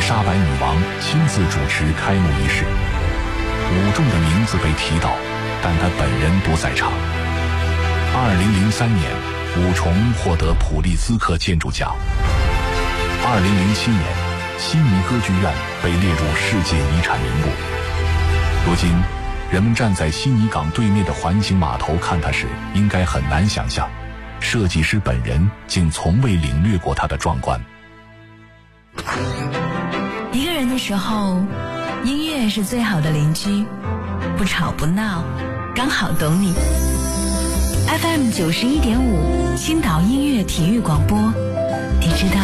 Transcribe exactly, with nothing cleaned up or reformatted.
莎白女王亲自主持开幕仪式。武仲的名字被提到，但他本人不在场。二零零三年，武重获得普利兹克建筑奖。二零零七年，悉尼歌剧院被列入世界遗产名录。如今，人们站在悉尼港对面的环形码头看它时，应该很难想象，设计师本人竟从未领略过它的壮观。 一个人的时候，音乐是最好的邻居，不吵不闹，刚好懂你。F M 九十一点五，青岛音乐体育广播，你知道